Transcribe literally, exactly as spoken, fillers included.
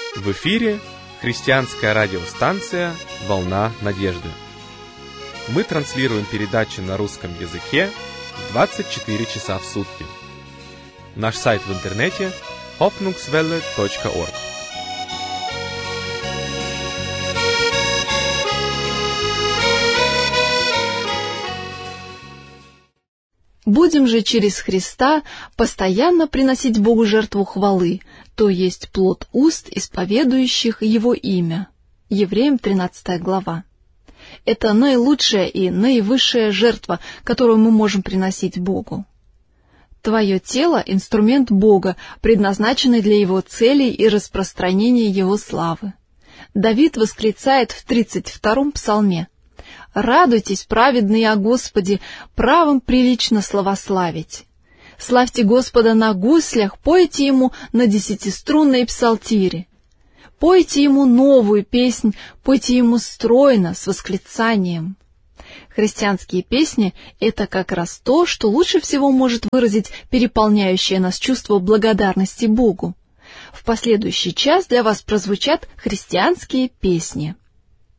В эфире христианская радиостанция «Волна надежды». Мы транслируем передачи на русском языке двадцать четыре часа в сутки. Наш сайт в интернете hoffnungswelle точка org. Будем же через Христа постоянно приносить Богу жертву хвалы, то есть плод уст, исповедующих Его имя. Евреям тринадцатая глава. Это наилучшая и наивысшая жертва, которую мы можем приносить Богу. Твое тело — инструмент Бога, предназначенный для Его целей и распространения Его славы. Давид восклицает в тридцать втором псалме: «Радуйтесь, праведные, о Господе, правым прилично славославить. Славьте Господа на гуслях, пойте Ему на десятиструнной псалтире. Пойте Ему новую песнь, пойте Ему стройно, с восклицанием». Христианские песни — это как раз то, что лучше всего может выразить переполняющее нас чувство благодарности Богу. В последующий час для вас прозвучат христианские песни.